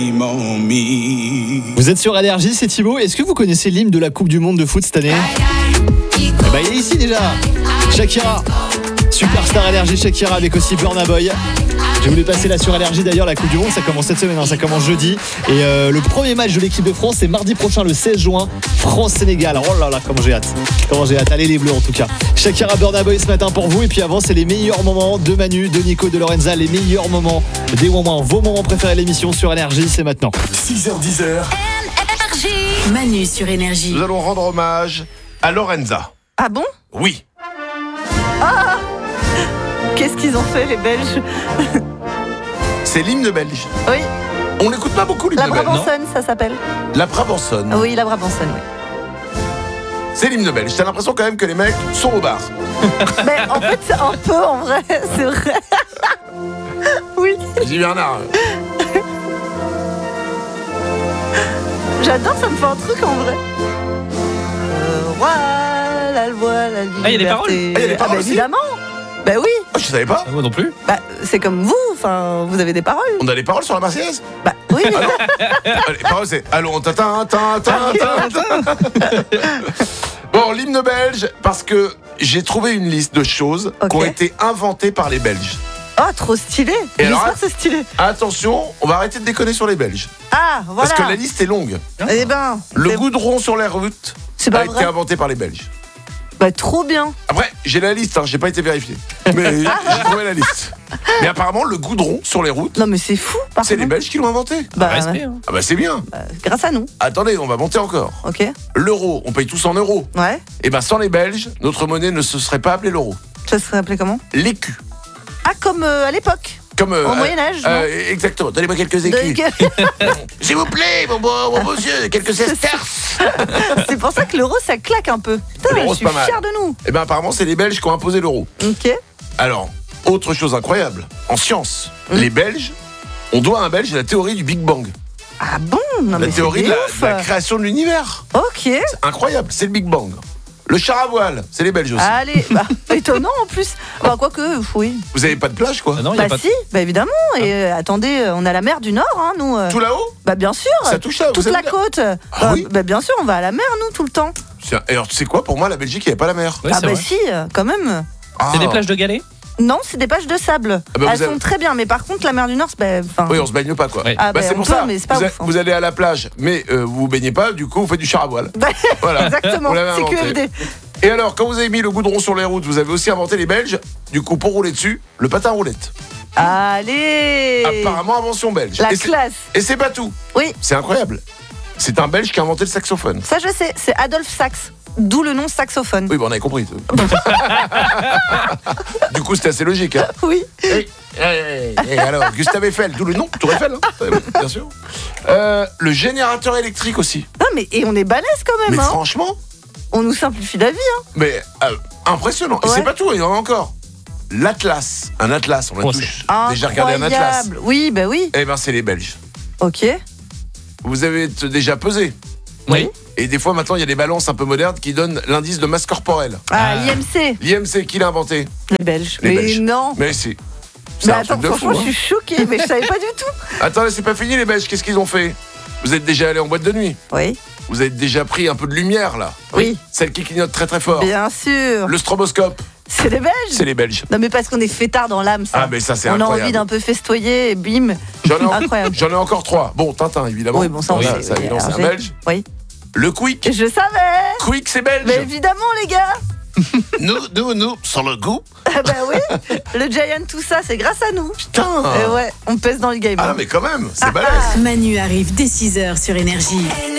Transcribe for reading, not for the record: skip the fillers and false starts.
Vous êtes sur Énergie, c'est Thibaut. Est-ce que vous connaissez l'hymne de la Coupe du Monde de foot cette année ? Eh ben, il est ici déjà. Shakira, Superstar Énergie Shakira avec aussi Burna Boy. Je voulais passer là sur Énergie. D'ailleurs, la Coupe du Monde, ça commence cette semaine, ça commence jeudi. Et le premier match de l'équipe de France, c'est mardi prochain, le 16 juin, France-Sénégal. Oh là là, comment j'ai hâte. Allez les Bleus en tout cas. Shakira, Burna Boy ce matin pour vous. Et puis avant, c'est les meilleurs moments de Manu, de Nico, de Lorenza. Les meilleurs moments des moments, vos moments préférés de l'émission sur Énergie, c'est maintenant. 6h10. Manu sur Énergie. Nous allons rendre hommage à Lorenza. Ah bon ? Oui. Qu'est-ce qu'ils ont fait les Belges ? C'est l'hymne belge. Oui, On n'écoute pas beaucoup l'hymne la belge. Brabançonne, ça s'appelle. La Brabançonne. Oui, la Brabançonne, oui. C'est l'hymne belge. T'as l'impression quand même que les mecs sont au bar. Mais en fait, c'est un peu en vrai, c'est vrai. Oui, Dis Bernard. j'adore, ça me fait un truc en vrai. Voilà, la loi, la liberté. Ah, il y a des paroles. Ah, il y a des paroles bah, aussi évidemment. Bah oui, Oh, je savais pas. Moi non plus. bah, c'est comme vous, enfin, vous avez des paroles. On a les paroles sur la Marseillaise. Bah oui, Les paroles c'est allons tatin tatin tatin. Bon, l'hymne belge parce que j'ai trouvé une liste de choses qui ont Ok. été inventées par les Belges. oh, trop stylé. Et alors, J'espère que c'est stylé. Attention, on va arrêter de déconner sur les Belges Ah, voilà. parce que la liste est longue. Eh ben, Le c'est- goudron sur les routes c'est a pas été vrai. inventé par les Belges. Bah trop bien. Après, j'ai la liste, j'ai pas été vérifié. Mais j'ai trouvé la liste. Mais apparemment, le goudron sur les routes, Non mais c'est fou. Par c'est les contre. Belges qui l'ont inventé. Bah, Respect. Hein. Ah bah c'est bien. grâce à nous. Attendez, on va monter encore. Ok. L'euro, on paye tous en euros. Ouais. Et ben sans les Belges, notre monnaie ne se serait pas appelée l'euro. Ça serait appelé comment ? L'écu. Ah, comme à l'époque. Comme Au Moyen-Âge, non exactement. Donnez-moi quelques écus. S'il vous plaît, mon monsieur, quelques sesterces. C'est pour ça que l'euro ça claque un peu. Putain, L'euro, je suis c'est pas mal. fier de nous. Et ben apparemment, c'est les Belges qui ont imposé l'euro. Ok. Alors, autre chose incroyable, en science, les Belges, on doit à un Belge la théorie du Big Bang. Ah bon ? Non La mais théorie c'est de ouf. la création de l'univers. Ok. C'est incroyable, c'est le Big Bang. Le char à voile, c'est les Belges aussi. Allez, bah, étonnant en plus. Bah quoique, oui. Vous avez pas de plage, quoi. Ah non, il y a Bah pas si, bah évidemment. Et attendez, on a la mer du Nord, hein, nous. Tout là-haut, Bah bien sûr. ça touche là. Toute vous la avez côte. Ah oui Bah bien sûr, on va à la mer, nous, tout le temps. Tiens, et alors, tu sais quoi, pour moi, la Belgique, il n'y avait pas la mer. Ouais, ah c'est bah vrai. si, quand même. Ah. C'est des plages de galets. Non, c'est des plages de sable. Ah bah, Elles vous avez- sont très bien, mais par contre, la mer du Nord, c'est Oui, on se baigne pas, quoi. Ouais. Ah, bah, c'est on pour peut, ça. mais c'est pas vous, ouf, hein. vous allez à la plage, mais vous vous baignez pas, du coup, vous faites du char à voile. Bah, Voilà. exactement, Vous l'avez c'est inventé. QFD. Et alors, quand vous avez mis le goudron sur les routes, vous avez aussi inventé les Belges, du coup, pour rouler dessus, le patin à roulette. Allez. Apparemment, invention belge. La Et c'est- classe. Et c'est pas tout. Oui, C'est incroyable. C'est un Belge qui a inventé le saxophone. ça je sais, c'est Adolphe Sax. D'où le nom saxophone. Oui, bon, on avait compris. Du coup, c'était assez logique. Hein. Oui. Et alors, Gustave Eiffel, d'où le nom, Tour Eiffel, hein, bien sûr. Le générateur électrique aussi. Non mais et on est balèze quand Mais même, hein. franchement, On nous simplifie la vie, hein. mais impressionnant. Et Ouais. c'est pas tout, il y en a encore. L'Atlas, un Atlas, on l'a Oh, tous déjà regardé un Atlas. Incroyable. Oui, bah oui. Eh ben, c'est les Belges. Ok. Vous avez déjà pesé. Oui. Et des fois, maintenant, il y a des balances un peu modernes qui donnent l'indice de masse corporelle. Ah, Ah. IMC, L'IMC, qui l'a inventé? les Belges. Les mais Belges. non. Mais si. Mais C'est un attends, truc de fou. franchement, Hein. je suis choquée, mais je savais pas du tout. Attendez, c'est pas fini, les Belges. Qu'est-ce qu'ils ont fait? Vous êtes déjà allé en boîte de nuit. Oui, Vous avez déjà pris un peu de lumière, là. oui, Celle qui clignote très très fort. bien sûr. Le stroboscope, C'est les Belges. c'est les Belges. Non mais parce qu'on est fêtard dans l'âme, ça. Ah, mais ça, c'est on a incroyable. envie d'un peu festoyer, et bim. Incroyable. Incroyable. J'en ai encore 3. Bon, Tintin, évidemment. Oui, bon, ça, on Là, sait, ça, oui, évidemment, c'est un Hergé. Belge. Oui. Le Quick. Je savais. Quick, c'est belge. Mais évidemment, les gars. Nous, sur le goût. Ah bah oui. Le Giant, tout ça, c'est grâce à nous. Putain. Et ouais, on pèse dans le game. Ah, mais quand même, c'est balèze. Manu arrive dès 6h sur Énergie.